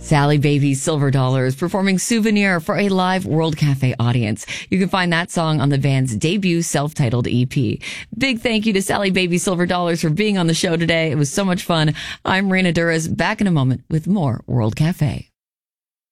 Sally Baby Silver Dollars performing Souvenir for a live World Cafe audience. You can find that song on the band's debut self-titled EP. Big thank you to Sally Baby Silver Dollars for being on the show today. It was so much fun. I'm Raina Duras, back in a moment with more World Cafe.